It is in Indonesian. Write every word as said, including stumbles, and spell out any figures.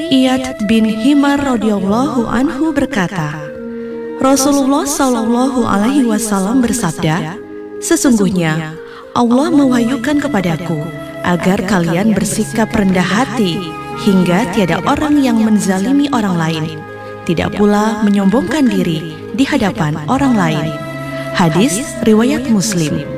Dari Iyad bin Himar radhiyallahu anhu berkata, Rasulullah shallallahu alaihi wasallam bersabda, sesungguhnya Allah mewahyukan kepadaku agar kalian bersikap rendah hati hingga tiada orang yang menzalimi orang lain, tidak pula menyombongkan diri di hadapan orang lain. Hadis riwayat Muslim.